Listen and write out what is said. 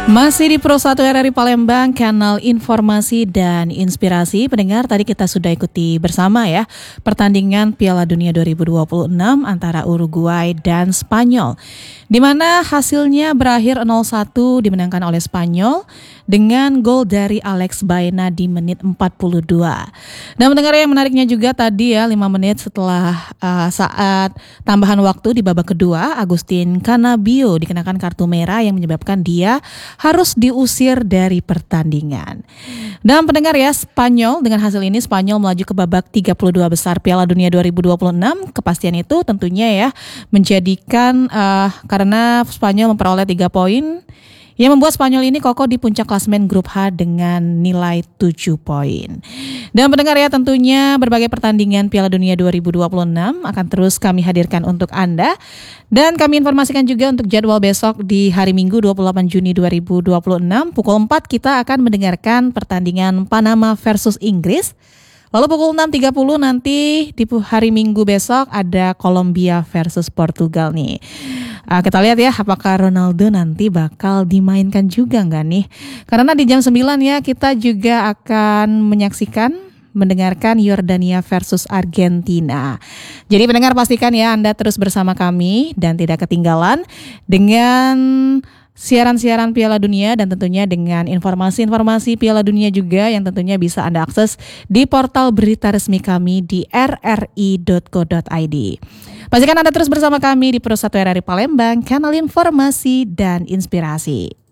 Masih di Pro 1 RRI Palembang, kanal informasi dan inspirasi. Pendengar, tadi kita sudah ikuti bersama ya pertandingan Piala Dunia 2026 antara Uruguay dan Spanyol, di mana hasilnya berakhir 0-1 dimenangkan oleh Spanyol dengan gol dari Alex Baena di menit 42. Dan pendengar, yang menariknya juga tadi ya, 5 menit setelah saat tambahan waktu di babak kedua, Agustin Canabio dikenakan kartu merah yang menyebabkan dia harus diusir dari pertandingan. Dan pendengar ya, Spanyol, dengan hasil ini Spanyol melaju ke babak 32 besar Piala Dunia 2026. Kepastian itu tentunya ya menjadikan karena Spanyol memperoleh 3 poin yang membuat Spanyol ini kokoh di puncak klasemen grup H dengan nilai 7 poin. Dan pendengar ya, tentunya berbagai pertandingan Piala Dunia 2026 akan terus kami hadirkan untuk Anda. Dan kami informasikan juga untuk jadwal besok di hari Minggu 28 Juni 2026. Pukul 4 kita akan mendengarkan pertandingan Panama versus Inggris. Lalu pukul 6.30 nanti di hari Minggu besok ada Kolombia versus Portugal nih. Kita lihat ya apakah Ronaldo nanti bakal dimainkan juga nggak nih. Karena di jam 9 ya kita juga akan mendengarkan Yordania versus Argentina. Jadi pendengar, pastikan ya Anda terus bersama kami dan tidak ketinggalan dengan siaran-siaran Piala Dunia dan tentunya dengan informasi-informasi Piala Dunia juga yang tentunya bisa Anda akses di portal berita resmi kami di rri.co.id. Pastikan Anda terus bersama kami di Pro 1 RRI Palembang, kanal informasi dan inspirasi.